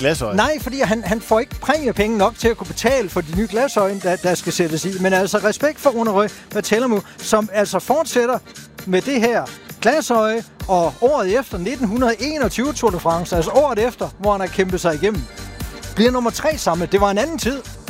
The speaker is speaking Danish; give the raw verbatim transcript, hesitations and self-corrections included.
glasøje? Nej, fordi han, han får ikke præmiepenge nok til at kunne betale for de nye glasøjne, der, der skal sættes i. Men altså respekt for Rune Barthelemy, som altså fortsætter med det her glasøje, og året efter, nitten enogtyve Tour de France, altså året efter, hvor han har kæmpet sig igennem, bliver nummer tre samlet. Det var en anden tid.